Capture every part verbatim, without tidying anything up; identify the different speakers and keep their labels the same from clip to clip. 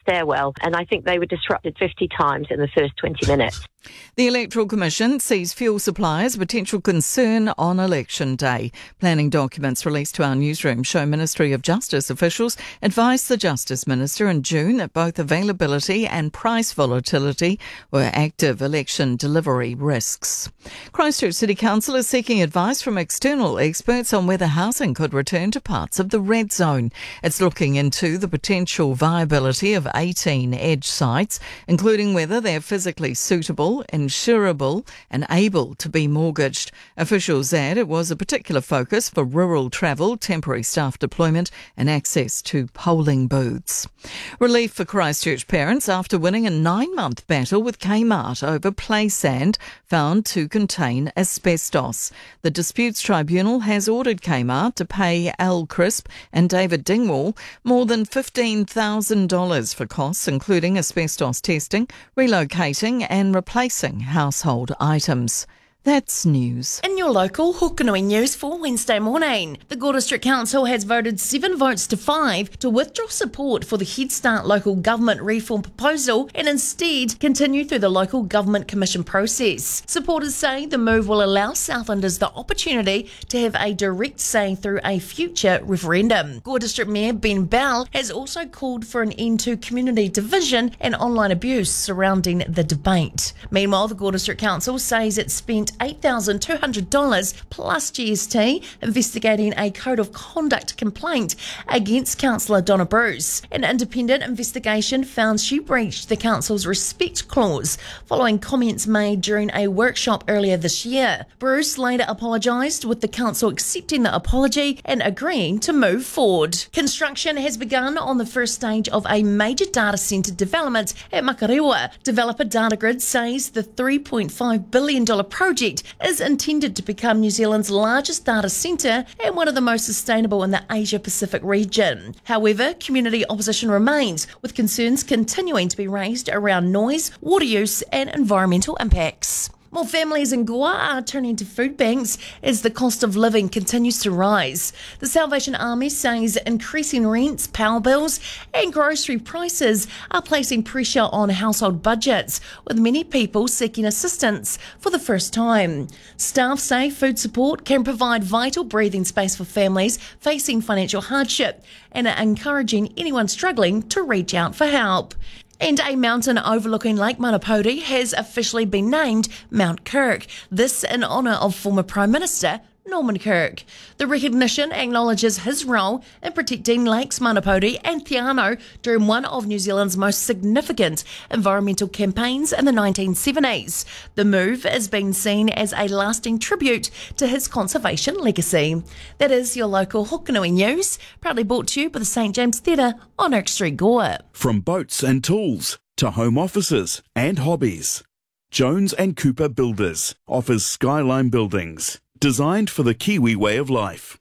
Speaker 1: stairwell, and I think they were disrupted fifty times in the first twenty minutes.
Speaker 2: The Electoral Commission sees fuel supply as a potential concern on election day. Planning documents released to our newsroom show Ministry of Justice officials advised the Justice Minister in June that both availability and price volatility were active election delivery risks. Christchurch City Council is seeking advice from external experts on whether housing could return to parts of the red zone. It's looking into the potential viability of eighteen edge sites, including whether they're physically suitable, insurable and able to be mortgaged. Officials add it was a particular focus for rural travel, temporary staff deployment and access to polling booths. Relief for Christchurch parents after winning a nine-month battle with Kmart over play sand found to contain asbestos. The Disputes Tribunal has ordered Kmart to pay Al Crisp and David Dingwall more than fifteen thousand dollars for costs including asbestos testing, relocating and replacing household items. That's news.
Speaker 3: In your local Hokanui news for Wednesday morning, the Gore District Council has voted seven votes to five to withdraw support for the Head Start local government reform proposal and instead continue through the local government commission process. Supporters say the move will allow Southlanders the opportunity to have a direct say through a future referendum. Gore District Mayor Ben Bell has also called for an end to community division and online abuse surrounding the debate. Meanwhile, the Gore District Council says it spent eight thousand two hundred dollars plus G S T investigating a code of conduct complaint against Councillor Donna Bruce. An independent investigation found she breached the council's respect clause following comments made during a workshop earlier this year. Bruce later apologised, with the council accepting the apology and agreeing to move forward. Construction has begun on the first stage of a major data centre development at Makarewa. Developer Datagrid says the three point five billion dollars project is intended to become New Zealand's largest data centre and one of the most sustainable in the Asia-Pacific region. However, community opposition remains, with concerns continuing to be raised around noise, water use and environmental impacts. More families in Goa are turning to food banks as the cost of living continues to rise. The Salvation Army says increasing rents, power bills and grocery prices are placing pressure on household budgets, with many people seeking assistance for the first time. Staff say food support can provide vital breathing space for families facing financial hardship and are encouraging anyone struggling to reach out for help. And a mountain overlooking Lake Manapōuri has officially been named Mount Kirk, this in honour of former Prime Minister Norman Kirk. The recognition acknowledges his role in protecting Lakes Manapōuri and Te Anau during one of New Zealand's most significant environmental campaigns in the nineteen seventies. The move is being seen as a lasting tribute to his conservation legacy. That is your local Hokanui news, proudly brought to you by the Saint James Theatre on Oak Street, Gore.
Speaker 4: From boats and tools to home offices and hobbies, Jones and Cooper Builders offers skyline buildings designed for the Kiwi way of life.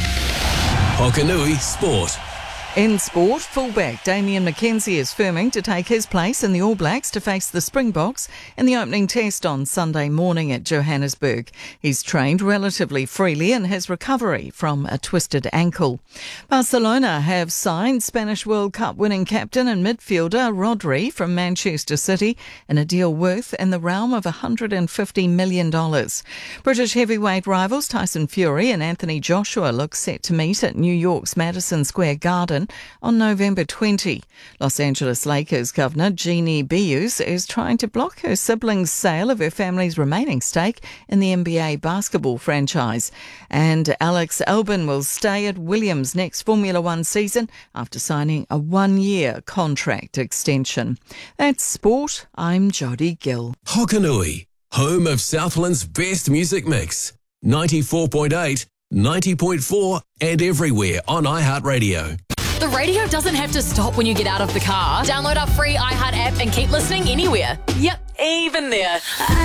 Speaker 5: Hokanui Sport.
Speaker 2: In sport, fullback Damian McKenzie is firming to take his place in the All Blacks to face the Springboks in the opening test on Sunday morning at Johannesburg. He's trained relatively freely in his recovery from a twisted ankle. Barcelona have signed Spanish World Cup winning captain and midfielder Rodri from Manchester City in a deal worth in the realm of one hundred fifty million dollars. British heavyweight rivals Tyson Fury and Anthony Joshua look set to meet at New York's Madison Square Garden on November twentieth. Los Angeles Lakers governor Jeannie Buss is trying to block her siblings' sale of her family's remaining stake in the N B A basketball franchise. And Alex Albon will stay at Williams next Formula One season after signing a one-year contract extension. That's sport. I'm Jodie Gill.
Speaker 5: Hokanui, home of Southland's best music mix. ninety-four point eight, ninety point four and everywhere on iHeartRadio.
Speaker 6: The radio doesn't have to stop when you get out of the car. Download our free iHeart app and keep listening anywhere. Yep, even there.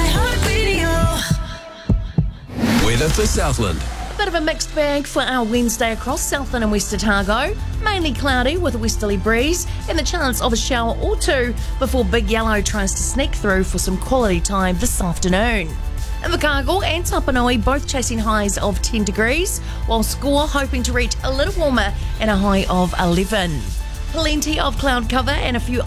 Speaker 3: iHeartRadio.
Speaker 5: Weather for Southland.
Speaker 3: Bit of a mixed bag for our Wednesday across Southland and West Otago. Mainly cloudy with a westerly breeze and the chance of a shower or two before Big Yellow tries to sneak through for some quality time this afternoon. Invercargill and Tapanui both chasing highs of ten degrees, while Score hoping to reach a little warmer and a high of eleven. Plenty of cloud cover and a few